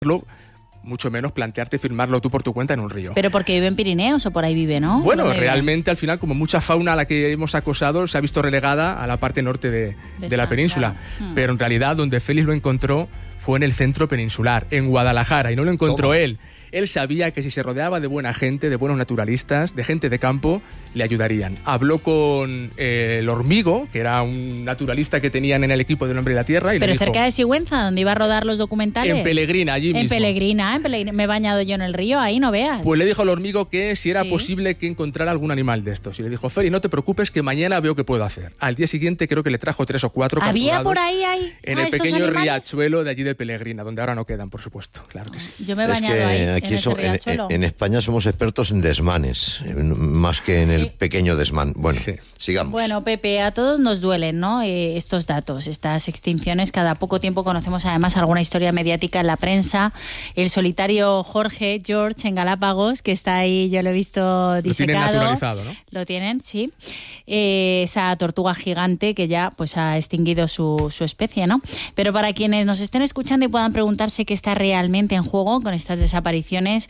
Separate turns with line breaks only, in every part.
mucho menos plantearte firmarlo tú por tu cuenta en un río.
Pero porque vive en Pirineos o por ahí vive, ¿no?
Bueno, realmente al final, como mucha fauna a la que hemos acosado, se ha visto relegada a la parte norte de la península. Pero en realidad donde Félix lo encontró fue en el centro peninsular, en Guadalajara, y no lo encontró él. Él sabía que si se rodeaba de buena gente, de buenos naturalistas, de gente de campo, le ayudarían. Habló con el Hormigo, que era un naturalista que tenían en el equipo del Hombre y la Tierra. Y
pero
le dijo,
cerca de Sigüenza, donde iba a rodar los documentales.
En Pelegrina, allí mismo.
En Pelegrina. Me he bañado yo en el río, ahí no veas.
Pues le dijo al Hormigo que si era posible que encontrara algún animal de estos. Y le dijo, Feli, no te preocupes que mañana veo qué puedo hacer. Al día siguiente creo que le trajo 3 o 4
¿Había por ahí?
En el pequeño riachuelo de allí de Pelegrina, donde ahora no quedan, por supuesto. Claro que sí.
Yo me he bañado ahí,
aquí
en ese riachuelo.
En España somos expertos en desmanes, más que en el pequeño desmán. Bueno, sigamos.
Bueno, Pepe, a todos nos duelen, ¿no? Estos datos, estas extinciones. Cada poco tiempo conocemos además alguna historia mediática en la prensa. El solitario George en Galápagos, que está ahí, yo lo he visto disecado.
Lo tienen naturalizado, ¿no?
Lo tienen, sí. Esa tortuga gigante que ya pues ha extinguido su especie, ¿no? Pero para quienes nos estén escuchando y puedan preguntarse qué está realmente en juego con estas desapariciones,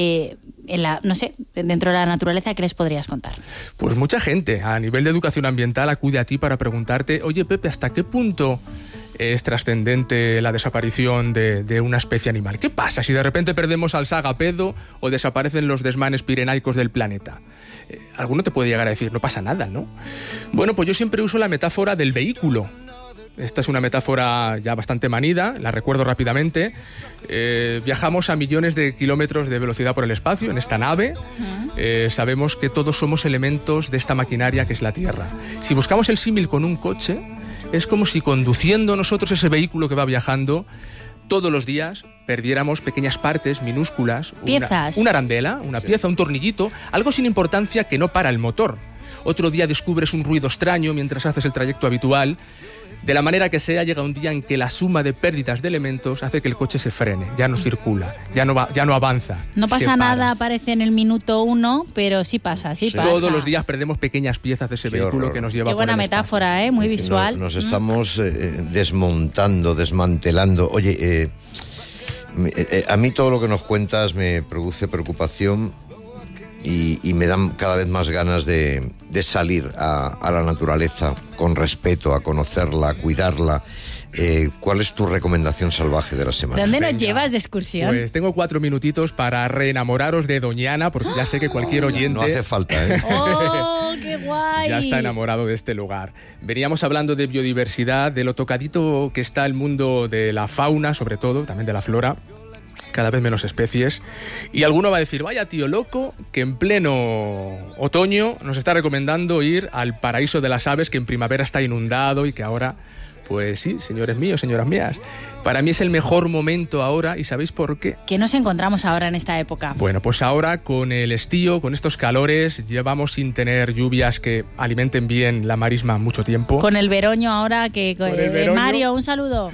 no sé, dentro de la naturaleza, ¿qué les podrías contar?
Pues mucha gente a nivel de educación ambiental acude a ti para preguntarte, oye Pepe, ¿hasta qué punto es trascendente la desaparición de una especie animal? ¿Qué pasa si de repente perdemos al sagapedo o desaparecen los desmanes pirenaicos del planeta? Alguno te puede llegar a decir, no pasa nada, ¿no? Bueno, pues yo siempre uso la metáfora del vehículo. Esta es una metáfora ya bastante manida, la recuerdo rápidamente. Viajamos a millones de kilómetros de velocidad por el espacio en esta nave. Sabemos que todos somos elementos de esta maquinaria que es la Tierra. Si buscamos el símil con un coche, es como si conduciendo nosotros ese vehículo que va viajando, todos los días perdiéramos pequeñas partes minúsculas.
Piezas.
Una arandela, una pieza, un tornillito, algo sin importancia que no para el motor. Otro día descubres un ruido extraño mientras haces el trayecto habitual. De la manera que sea, llega un día en que la suma de pérdidas de elementos hace que el coche se frene, ya no circula, ya no avanza.
No pasa nada, aparece en el minuto 1, pero sí pasa, sí pasa.
Todos los días perdemos pequeñas piezas de ese vehículo que nos lleva por el
Qué buena metáfora, muy visual.
Nos estamos desmontando, desmantelando. Oye, a mí todo lo que nos cuentas me produce preocupación y me dan cada vez más ganas de salir a la naturaleza con respeto, a conocerla, a cuidarla. ¿Cuál es tu recomendación salvaje de la semana?
¿Dónde nos llevas de excursión?
Pues tengo 4 minutitos para reenamoraros de Doñana, porque ya sé que cualquier oyente...
No hace falta, ¿eh?
¡Oh, qué guay!
Ya está enamorado de este lugar. Veníamos hablando de biodiversidad, de lo tocadito que está el mundo de la fauna, sobre todo, también de la flora. Cada vez menos especies, y alguno va a decir, vaya tío loco, que en pleno otoño nos está recomendando ir al paraíso de las aves, que en primavera está inundado y que ahora, pues sí, señores míos, señoras mías, para mí es el mejor momento ahora, ¿y sabéis por qué?
¿Qué nos encontramos ahora en esta época?
Bueno, pues ahora con el estío, con estos calores, llevamos sin tener lluvias que alimenten bien la marisma mucho tiempo.
Con el veroño ahora, Mario, un saludo.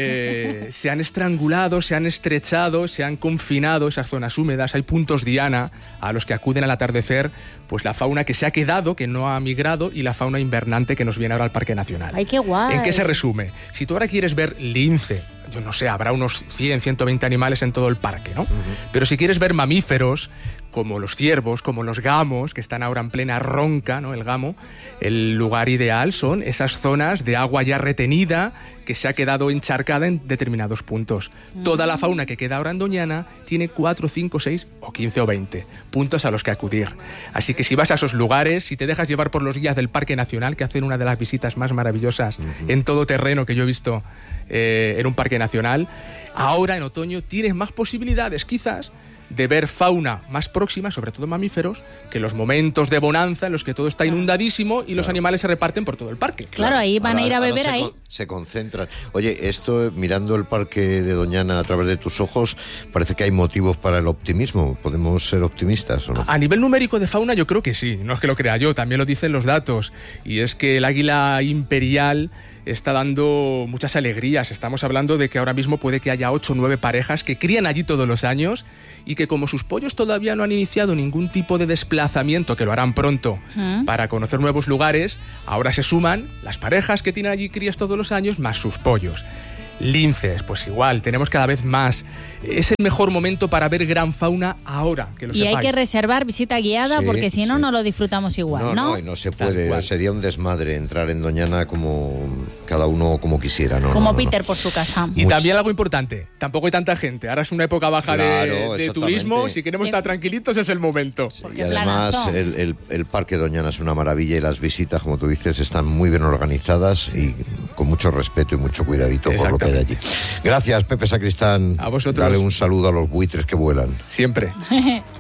Se han estrangulado, se han estrechado, se han confinado esas zonas húmedas, hay puntos diana a los que acuden al atardecer, pues la fauna que se ha quedado, que no ha migrado, y la fauna invernante que nos viene ahora al Parque Nacional.
¡Ay, qué guay!
¿En qué se resume? Si tú ahora quieres ver lince, yo no sé, habrá unos 100, 120 animales en todo el parque, ¿no? Pero si quieres ver mamíferos, como los ciervos, como los gamos, que están ahora en plena ronca, ¿no? El gamo, el lugar ideal son esas zonas de agua ya retenida que se ha quedado encharcada en determinados puntos. Toda la fauna que queda ahora en Doñana tiene 4, 5, 6 o 15 o 20 puntos a los que acudir. Así que si vas a esos lugares, si te dejas llevar por los guías del Parque Nacional, que hacen una de las visitas más maravillosas en todo terreno que yo he visto en un parque nacional, ahora en otoño tienes más posibilidades quizás de ver fauna más próxima, sobre todo mamíferos, que los momentos de bonanza en los que todo está inundadísimo y los animales se reparten por todo el parque.
Claro, ahí van a ir a beber ahí.
Se concentran. Oye, esto, mirando el parque de Doñana a través de tus ojos, parece que hay motivos para el optimismo. ¿Podemos ser optimistas o no?
A nivel numérico de fauna yo creo que sí, no es que lo crea yo, también lo dicen los datos, y es que el águila imperial está dando muchas alegrías. Estamos hablando de que ahora mismo puede que haya 8 o 9 parejas que crían allí todos los años y que como sus pollos todavía no han iniciado ningún tipo de desplazamiento, que lo harán pronto, para conocer nuevos lugares, ahora se suman las parejas que tienen allí crías todos los años más sus pollos. linces, pues igual, tenemos cada vez más. Es el mejor momento para ver gran fauna ahora, que lo
y
sepáis.
hay que reservar visita guiada,
Sí,
porque si no,
sí.
no lo disfrutamos igual, ¿no?
Y no se
Tal
puede,
cual.
sería un desmadre entrar en Doñana como cada uno como quisiera, ¿no?
Como
no, no,
Peter
no.
por su casa.
Y también algo importante, tampoco hay tanta gente. Ahora es una época baja
Claro,
de
exactamente.
turismo. Si queremos estar tranquilitos es el momento.
Porque
Y además
planazo.
el Parque Doñana es una maravilla y las visitas, como tú dices, están muy bien organizadas y con mucho respeto y mucho cuidadito por lo que hay allí. Gracias, Pepe Sacristán.
A vosotros.
Dale un saludo a los buitres que vuelan.
Siempre.